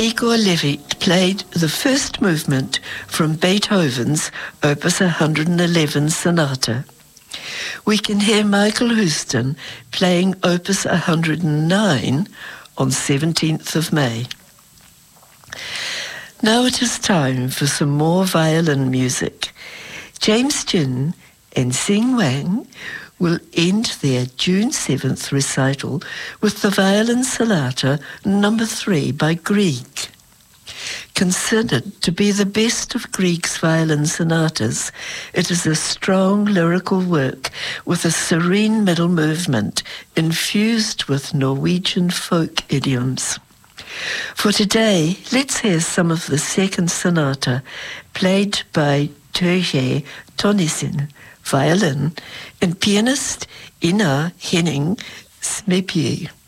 Igor Levit played the first movement from Beethoven's Opus 111 Sonata. We can hear Michael Houston playing Opus 109 on 17th of May. Now it is time for some more violin music. James Jin and Sing Wang will end their June 7th recital with the Violin Sonata No. 3 by Grieg. Considered to be the best of Grieg's violin sonatas, it is a strong lyrical work with a serene middle movement infused with Norwegian folk idioms. For today, let's hear some of the second sonata played by Terje Tonnesen, violin, and pianist Ina Henning Smepje.